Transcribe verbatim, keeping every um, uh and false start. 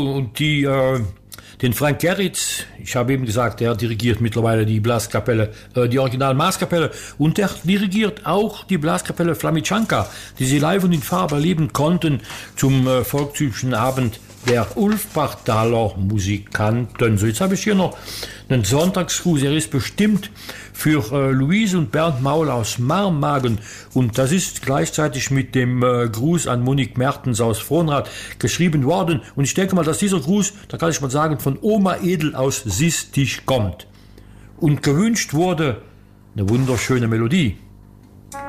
und die, äh, den Frank Gerritz, ich habe eben gesagt, der dirigiert mittlerweile die Blaskapelle, äh, die Original Maßkapelle, und der dirigiert auch die Blaskapelle Flamichanka, die sie live und in Farbe erleben konnten zum äh, volkstypischen Abend der Ulfbachtaler Musikanten. So, jetzt habe ich hier noch einen Sonntagsgruß, er ist bestimmt für äh, Luise und Bernd Maul aus Marmagen, und das ist gleichzeitig mit dem äh, Gruß an Monique Mertens aus Frohnrad geschrieben worden, und ich denke mal, dass dieser Gruß, da kann ich mal sagen, von Oma Edel aus Sistich kommt. Und gewünscht wurde eine wunderschöne Melodie.